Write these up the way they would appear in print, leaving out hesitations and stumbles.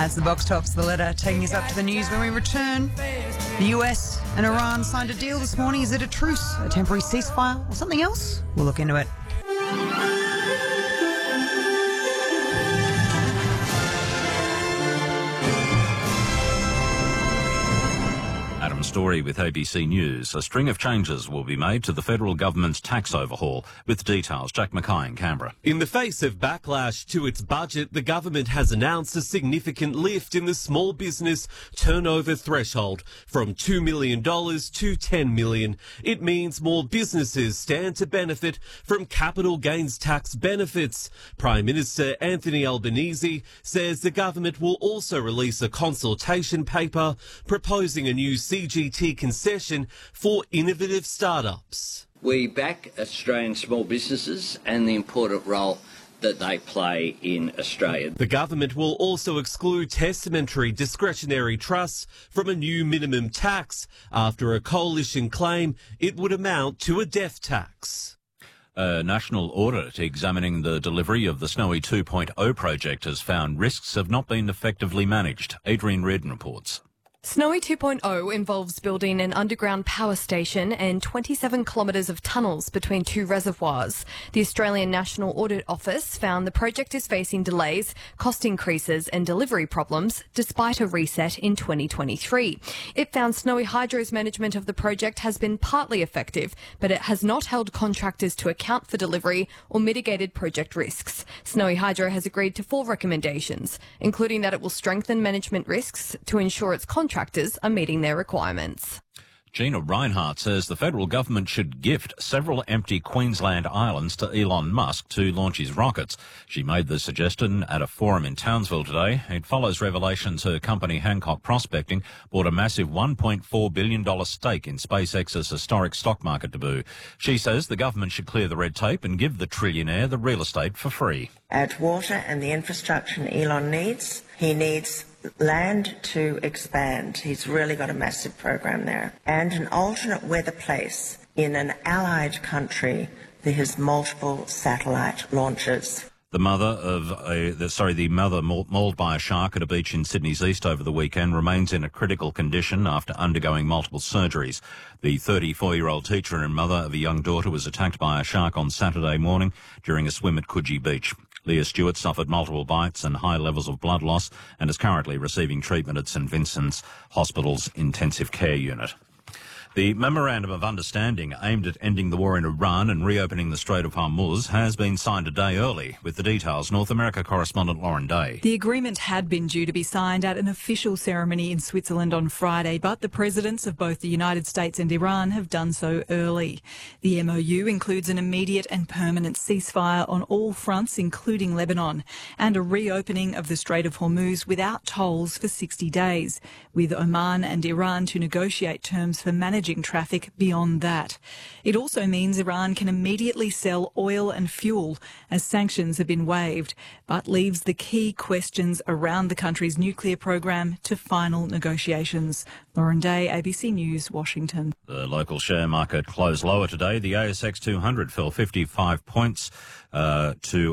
That's the box tops, the letter taking us up to the news when we return. The US and Iran signed a deal this morning. Is it a truce, a temporary ceasefire, or something else? We'll look into it. Adam Story with ABC News. A string of changes will be made to the federal government's tax overhaul. With details, Jack Mackay in Canberra. In the face of backlash to its budget, the government has announced a significant lift in the small business turnover threshold from $2 million to $10 million. It means more businesses stand to benefit from capital gains tax benefits. Prime Minister Anthony Albanese says the government will also release a consultation paper proposing a new CGT concession for innovative startups. We back Australian small businesses and the important role that they play in Australia. The government will also exclude testamentary discretionary trusts from a new minimum tax after a coalition claim it would amount to a death tax. A national audit examining the delivery of the Snowy 2.0 project has found risks have not been effectively managed. Adrian Redden reports. Snowy 2.0 involves building an underground power station and 27 kilometres of tunnels between two reservoirs. The Australian National Audit Office found the project is facing delays, cost increases and delivery problems despite a reset in 2023. It found Snowy Hydro's management of the project has been partly effective, but it has not held contractors to account for delivery or mitigated project risks. Snowy Hydro has agreed to 4 recommendations, including that it will strengthen management risks to ensure its contractors are meeting their requirements. Gina Rinehart says the federal government should gift several empty Queensland islands to Elon Musk to launch his rockets. She made the suggestion at a forum in Townsville today. It follows revelations her company Hancock Prospecting bought a massive $1.4 billion stake in SpaceX's historic stock market debut. She says the government should clear the red tape and give the trillionaire the real estate for free. Add water and the infrastructure Elon needs. He needs land to expand. He's really got a massive program there. And an alternate weather place in an allied country that has multiple satellite launches. The mother mauled by a shark at a beach in Sydney's east over the weekend remains in a critical condition after undergoing multiple surgeries. The 34-year-old teacher and mother of a young daughter was attacked by a shark on Saturday morning during a swim at Coogee Beach. Leah Stewart suffered multiple bites and high levels of blood loss and is currently receiving treatment at St Vincent's Hospital's intensive care unit. The Memorandum of Understanding aimed at ending the war in Iran and reopening the Strait of Hormuz has been signed a day early. With the details, North America correspondent Lauren Day. The agreement had been due to be signed at an official ceremony in Switzerland on Friday, but the presidents of both the United States and Iran have done so early. The MOU includes an immediate and permanent ceasefire on all fronts, including Lebanon, and a reopening of the Strait of Hormuz without tolls for 60 days, with Oman and Iran to negotiate terms for managing traffic beyond that. It also means Iran can immediately sell oil and fuel as sanctions have been waived, but leaves the key questions around the country's nuclear program to final negotiations. Lauren Day, ABC News, Washington. The local share market closed lower today. The ASX 200 fell 55 points to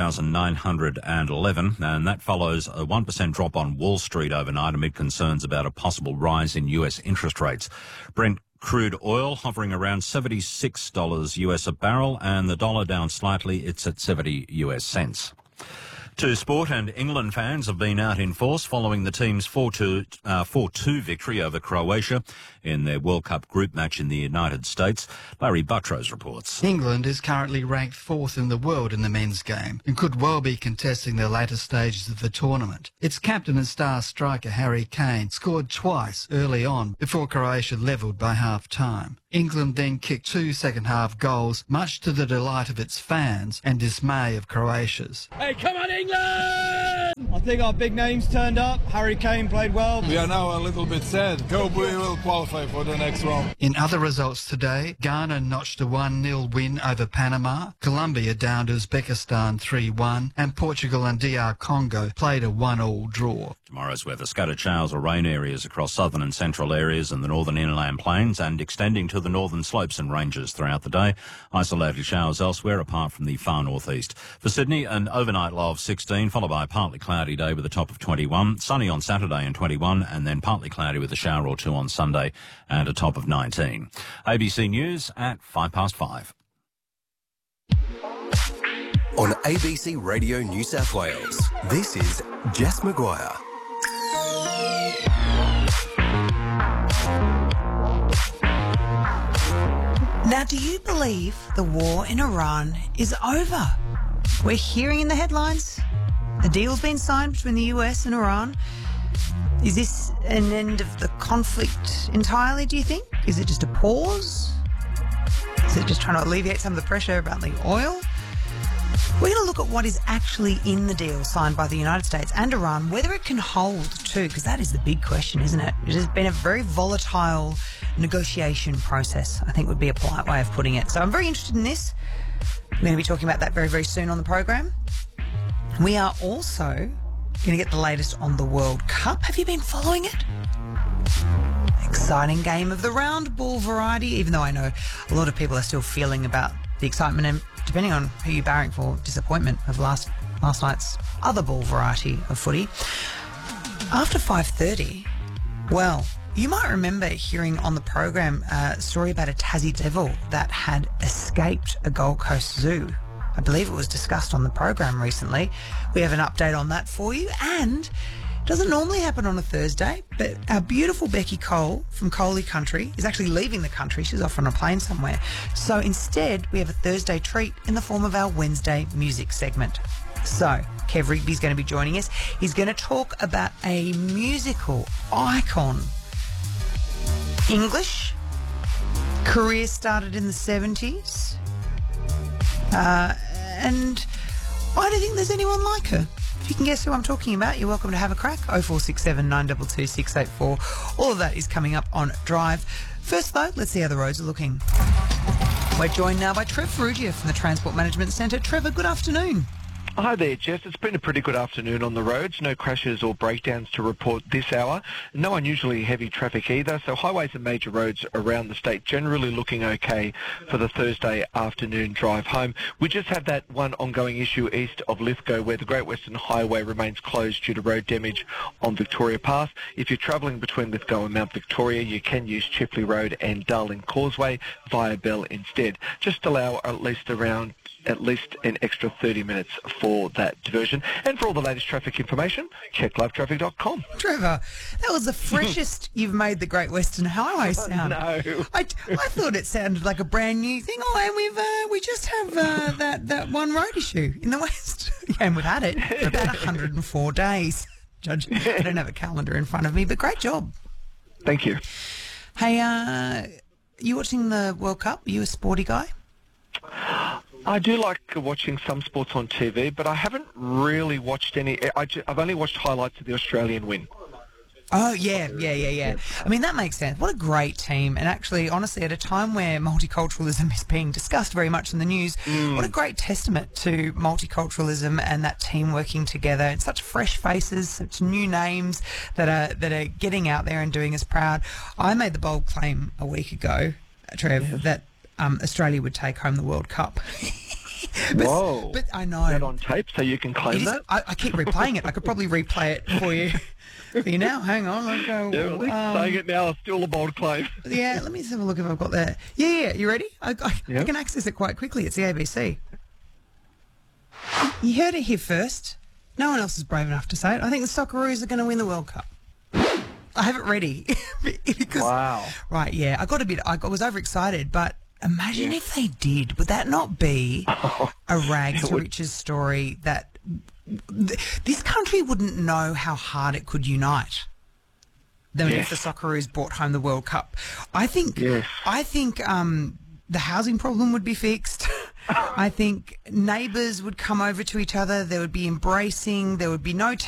8,911, and that follows a 1% drop on Wall Street overnight amid concerns about a possible rise in US interest rates. Brent crude oil hovering around $76 US a barrel, and the dollar down slightly. It's at 70 US cents. To sport, and England fans have been out in force following the team's 4-2 victory over Croatia in their World Cup group match in the United States. Larry Buttrose reports. England is currently ranked 4th in the world in the men's game and could well be contesting the later stages of the tournament. Its captain and star striker Harry Kane scored twice early on before Croatia levelled by half-time. England then kicked 2 second-half goals, much to the delight of its fans and dismay of Croatia's. Hey, come on, England! I think our big names turned up. Harry Kane played well. We are now a little bit sad. Hope we will qualify for the next round. In other results today, Ghana notched a 1-0 win over Panama, Colombia downed Uzbekistan 3-1, and Portugal and DR Congo played a 1-1 draw. Tomorrow's weather: scattered showers or rain areas across southern and central areas and the northern inland plains and extending to the northern slopes and ranges throughout the day. Isolated showers elsewhere apart from the far northeast. For Sydney, an overnight low of 16, followed by a partly cloudy day with a top of 21. Sunny on Saturday and 21, and then partly cloudy with a shower or two on Sunday and a top of 19. ABC News at 5:05. On ABC Radio New South Wales, this is Jess Maguire. Now, do you believe the war in Iran is over? We're hearing in the headlines a deal's been signed between the US and Iran. Is this an end of the conflict entirely, do you think? Is it just a pause? Is it just trying to alleviate some of the pressure about the oil? We're going to look at what is actually in the deal signed by the United States and Iran, whether it can hold too, because that is the big question, isn't it? It has been a very volatile negotiation process, I think would be a polite way of putting it. So I'm very interested in this. We're going to be talking about that very, very soon on the program. We are also going to get the latest on the World Cup. Have you been following it? Exciting game of the round ball variety, even though I know a lot of people are still feeling about the excitement and, depending on who you're barring for, disappointment of last night's other ball variety of footy. After 5:30, well, you might remember hearing on the program a story about a Tassie devil that had escaped a Gold Coast zoo. I believe it was discussed on the program recently. We have an update on that for you, and it doesn't normally happen on a Thursday, but our beautiful Becky Cole from Coley Country is actually leaving the country. She's off on a plane somewhere. So instead, we have a Thursday treat in the form of our Wednesday music segment. So Kev Rigby's going to be joining us. He's going to talk about a musical icon. English, career started in the 70s, and I don't think there's anyone like her. If you can guess who I'm talking about, you're welcome to have a crack. 0467 922 684. All of that is coming up on Drive. First, though, let's see how the roads are looking. We're joined now by Trev Ferrugia from the Transport Management Centre. Trevor, good afternoon. Hi there, Jess. It's been a pretty good afternoon on the roads. No crashes or breakdowns to report this hour. No unusually heavy traffic either. So highways and major roads around the state generally looking okay for the Thursday afternoon drive home. We just have that one ongoing issue east of Lithgow where the Great Western Highway remains closed due to road damage on Victoria Pass. If you're travelling between Lithgow and Mount Victoria, you can use Chipley Road and Darling Causeway via Bell instead. Just allow at least an extra 30 minutes for that diversion. And for all the latest traffic information, check livetraffic.com. Trevor, that was the freshest you've made the Great Western Highway sound. No. I thought it sounded like a brand new thing. Oh, and we just have that one road issue in the West. Yeah, and we've had it for about 104 days. Judge, I don't have a calendar in front of me, but great job. Thank you. Hey, you watching the World Cup? Are you a sporty guy? I do like watching some sports on TV, but I haven't really watched any. I've only watched highlights of the Australian win. Oh, yeah. I mean, that makes sense. What a great team. And actually, honestly, at a time where multiculturalism is being discussed very much in the news, what a great testament to multiculturalism and that team working together. And such fresh faces, such new names that are getting out there and doing us proud. I made the bold claim a week ago, Trev, that Australia would take home the World Cup. Whoa. But I know. Is that on tape so you can claim that? I keep replaying it. I could probably replay it for you now. Hang on. I'll go. Yeah, at least saying it now is still a bold claim. Yeah, let me just have a look if I've got that. Yeah, you ready? I can access it quite quickly. It's the ABC. You heard it here first. No one else is brave enough to say it. I think the Socceroos are going to win the World Cup. I have it ready. Because, wow. Right, yeah. I was overexcited, but imagine if they did. Would that not be a rags to riches story that this country wouldn't know how hard it could unite than if the Socceroos brought home the World Cup? I think the housing problem would be fixed. I think neighbours would come over to each other. There would be embracing. There would be no